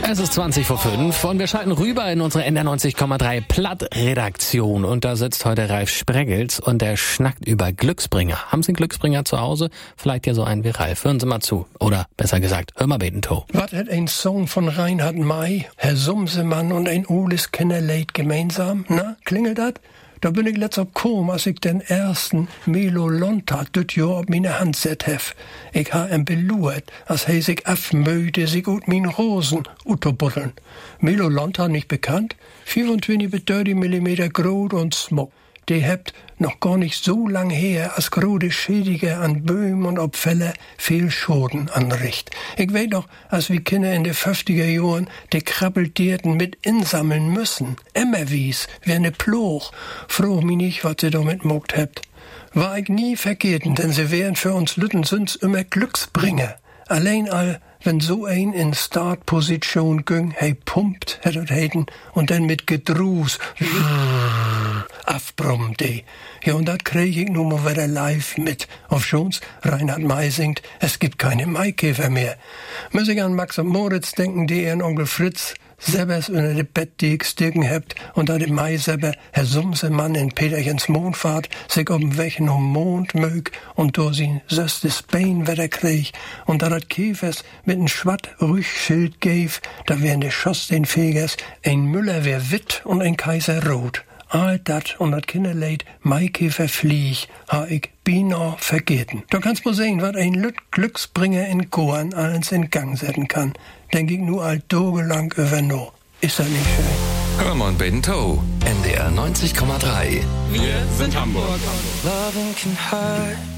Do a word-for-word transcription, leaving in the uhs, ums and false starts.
Es ist zwanzig vor fünf und wir schalten rüber in unsere N D R neunzig Komma drei Platt-Redaktion. Und da sitzt heute Ralf Spreggels und der schnackt über Glücksbringer. Haben Sie einen Glücksbringer zu Hause? Vielleicht ja so einen wie Ralf. Hören Sie mal zu. Oder besser gesagt, hör mal beten, To. Was hat ein Song von Reinhard May, Herr Sumsemann und ein Oles Kinderleid gemeinsam? Na, klingelt dat? Da bin ich letzt op kom, als ich den ersten Milo Lonta düt Jahr op meine Hand set hef. Ich ha em beluert, als he sich afmöde, sich ut min Rosen utobuddeln. Milo Lonta nicht bekannt? fünfundzwanzig bis dreißig Millimeter groß und smog. Die hebt noch gar nicht so lang her, als grode Schädige an Böhmen und Opfälle viel Schoden anricht. Ich weet noch, als wir Kinder in de fünfziger Jahren die Krabbeltierten mit insammeln müssen. Emmerwies, wie ne Ploch. Froh mich nicht, was sie damit mogt hebt. War ich nie vergeten, denn sie wären für uns Lüttensünds immer Glücksbringer. Allein all, wenn so ein in Startposition ging, hey pumpt, hättet heiten, und dann mit Gedruß, afbrummt die. Ja, und dat krieg ich nun mal wieder live mit. Auf schon's, Reinhard May singt, es gibt keine Maikäfer mehr. Muss ich an Max und Moritz denken, die ihren Onkel Fritz selbers unter de Bett die ich sticken hebt und an dem Mai selber Herr Sumsemann in Peterchens Mondfahrt sich ob'n Weg um Mond mög und do sin söstes Bein wieder krieg und da dat Käfers mit n Schwatt Rüchschild gäf, da wären de Schoss den Fegers, ein Müller wär witt und ein Kaiser rot. All dat und dat Kinderleid Maikäfer flieg, ha ich bina vergeten. Da kannst du sehen, wat ein Lüt Glücksbringer in Goan alles in Gang setzen kann. Denk ich nur alt dogelang über no. Ist das nicht schön? Hör mal Ben To, N D R neunzig Komma drei. Wir sind Hamburg. Loving can hurt.